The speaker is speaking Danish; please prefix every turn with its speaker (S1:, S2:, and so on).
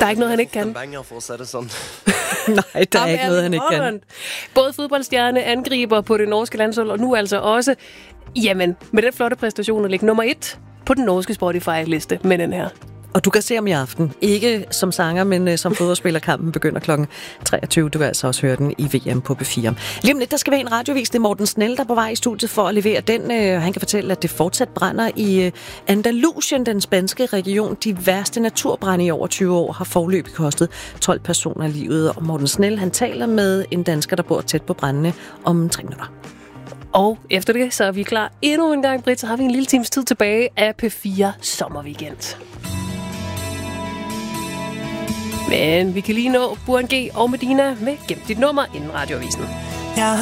S1: Der er ikke noget, han ikke kan.
S2: Banger for at sætte det sådan.
S3: Nej, der er ikke noget, han ikke kan.
S1: Både fodboldstjerne, angriber på det norske landshold, og nu altså også, jamen, med den flotte præstation at ligge nummer 1 på den norske Spotify-liste med den her.
S3: Og du kan se ham i aften. Ikke som sanger, men som fodboldspiller. Kampen begynder kl. 23. Du kan altså også høre den i VM på B4. Lige om lidt, der skal være en radiovis. Det er Morten Snell, der er på vej i studiet for at levere den. Han kan fortælle, at det fortsat brænder i Andalusien, den spanske region. De værste naturbrande i over 20 år har foreløbig kostet 12 personer livet. Og Morten Snell, han taler med en dansker, der bor tæt på brændene om 3 minutter.
S1: Og efter det, så er vi klar endnu en gang, Britt. Så har vi en lille times tid tilbage af P4 Sommerweekend. Men vi kan lige nå Burhan G og Medina med Gem dit nummer inden radioavisen.